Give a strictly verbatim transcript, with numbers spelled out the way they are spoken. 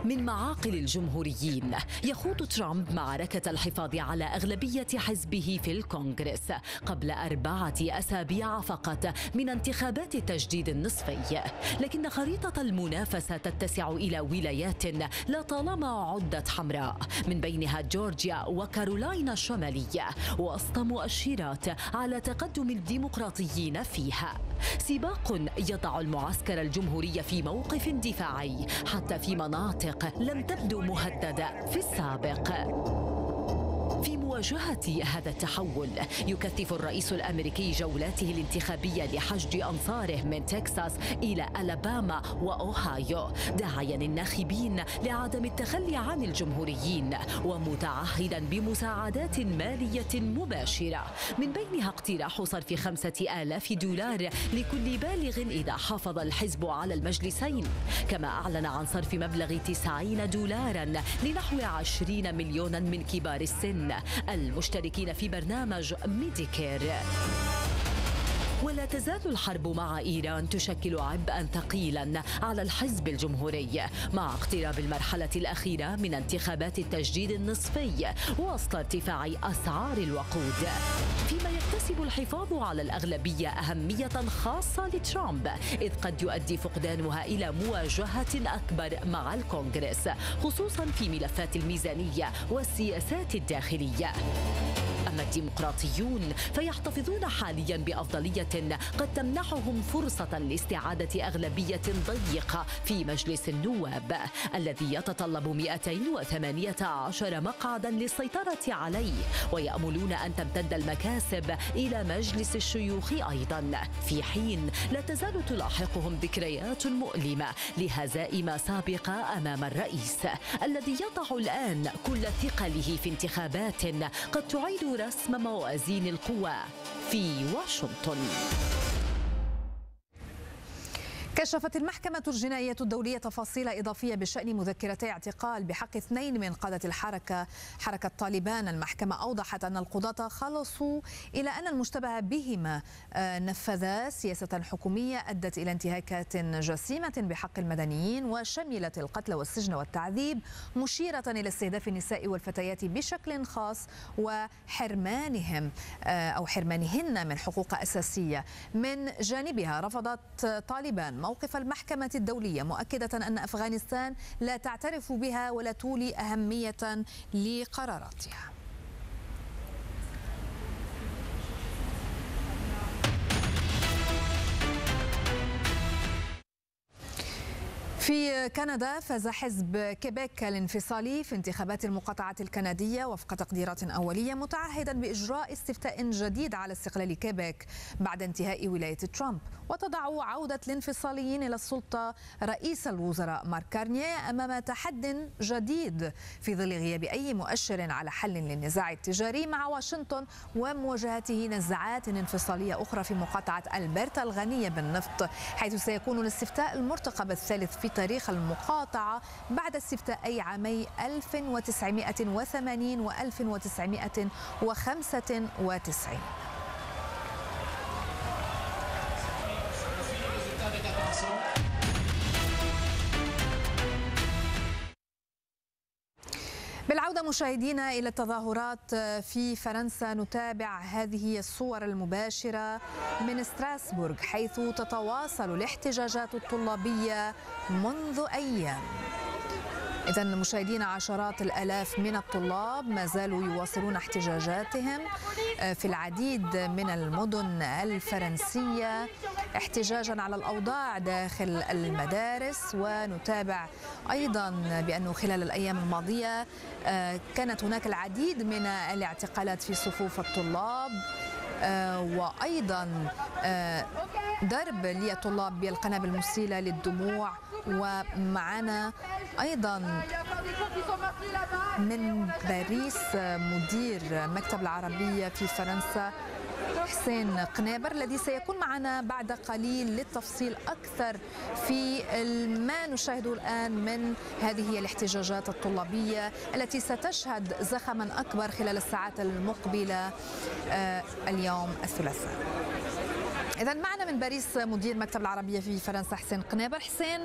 من معاقل الجمهوريين يخوض ترامب معركة الحفاظ على أغلبية حزبه في الكونغرس قبل أربعة أسابيع فقط من انتخابات التجديد النصفي، لكن خريطة المنافسة تتسع إلى ولايات لطالما عدت حمراء، من بينها جورجيا وكارولاينا الشمالية، وسط مؤشرات على تقدم الديمقراطيين فيها. سباق يضع المعسكر الجمهوري في موقف دفاعي حتى في مناطق لم تبدو مهددة في السابق. في مواجهة هذا التحول يكثف الرئيس الأمريكي جولاته الانتخابية لحشد أنصاره من تكساس إلى ألاباما وأوهايو، داعيا الناخبين لعدم التخلي عن الجمهوريين ومتعهدا بمساعدات مالية مباشرة، من بينها اقتراح صرف خمسة آلاف دولار لكل بالغ إذا حافظ الحزب على المجلسين، كما أعلن عن صرف مبلغ تسعين دولارا لنحو عشرين مليونا من كبار السن المشتركين في برنامج ميديكير. ولا تزال الحرب مع إيران تشكل عبئا ثقيلا على الحزب الجمهوري مع اقتراب المرحلة الأخيرة من انتخابات التجديد النصفي وسط ارتفاع أسعار الوقود، فيما يكتسب الحفاظ على الأغلبية أهمية خاصة لترامب، إذ قد يؤدي فقدانها إلى مواجهة أكبر مع الكونغرس، خصوصا في ملفات الميزانية والسياسات الداخلية. أما الديمقراطيون فيحتفظون حاليا بأفضلية قد تمنحهم فرصة لاستعادة أغلبية ضيقة في مجلس النواب الذي يتطلب مئتين وثمانية عشر مقعدا للسيطرة عليه، ويأملون أن تمتد المكاسب إلى مجلس الشيوخ أيضا، في حين لا تزال تلاحقهم ذكريات مؤلمة لهزائم سابقة أمام الرئيس الذي يضع الآن كل ثقله في انتخابات قد تعيد رسم موازين القوى في واشنطن. كشفت المحكمة الجنائية الدولية تفاصيل إضافية بشأن مذكرتي اعتقال بحق اثنين من قادة الحركة حركة طالبان. المحكمة أوضحت أن القضاة خلصوا إلى أن المشتبه بهما نفذا سياسة حكومية أدت إلى انتهاكات جسيمة بحق المدنيين وشملت القتل والسجن والتعذيب، مشيرة إلى استهداف النساء والفتيات بشكل خاص وحرمانهم أو حرمانهن من حقوق أساسية. من جانبها رفضت طالبان موقف المحكمة الدولية، مؤكدة أن أفغانستان لا تعترف بها ولا تولي أهمية لقراراتها. في كندا فاز حزب كيبيك الانفصالي في انتخابات المقاطعة الكندية وفق تقديرات أولية، متعهدا بإجراء استفتاء جديد على استقلال كيبيك بعد انتهاء ولاية ترامب، وتضع عودة الانفصاليين إلى السلطة رئيس الوزراء مارك كارنيه أمام تحد جديد في ظل غياب أي مؤشر على حل للنزاع التجاري مع واشنطن ومواجهته نزاعات انفصالية أخرى في مقاطعة ألبرتا الغنية بالنفط، حيث سيكون الاستفتاء المرتقب الثالث في تاريخ المقاطعة بعد استفتاءي عامي ألف وتسعمئة وثمانين و ألف وتسعمئة وخمسة وتسعين. بالعودة مشاهدينا إلى التظاهرات في فرنسا، نتابع هذه الصور المباشرة من ستراسبورغ، حيث تتواصل الاحتجاجات الطلابية منذ أيام. إذن مشاهدينا، عشرات الآلاف من الطلاب ما زالوا يواصلون احتجاجاتهم في العديد من المدن الفرنسية احتجاجا على الأوضاع داخل المدارس. ونتابع أيضا بأنه خلال الأيام الماضية كانت هناك العديد من الاعتقالات في صفوف الطلاب، وأيضا ضرب للطلاب بالقنابل المسيلة للدموع. ومعنا أيضا من باريس مدير مكتب العربية في فرنسا حسين قنابر، الذي سيكون معنا بعد قليل للتفصيل أكثر في ما نشاهده الآن من هذه الاحتجاجات الطلابية التي ستشهد زخما أكبر خلال الساعات المقبلة اليوم الثلاثاء. إذا معنا من باريس مدير مكتب العربية في فرنسا حسين قنابر. حسين،